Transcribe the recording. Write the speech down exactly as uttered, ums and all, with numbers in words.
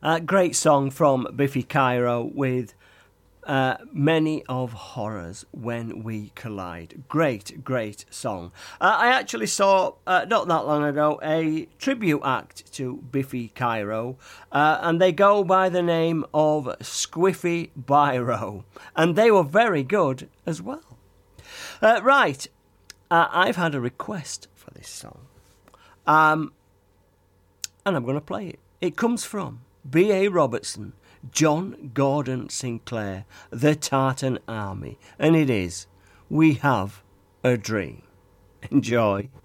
Uh, great song from Biffy Clyro with uh, Many of Horrors When We Collide. Great, great song. Uh, I actually saw, uh, not that long ago, a tribute act to Biffy Clyro, uh, and they go by the name of Squiffy Biro, and they were very good as well. Uh, right, uh, I've had a request for this song, um, and I'm going to play it. It comes from B A Robertson, John Gordon Sinclair, The Tartan Army, and it is We Have a Dream. Enjoy.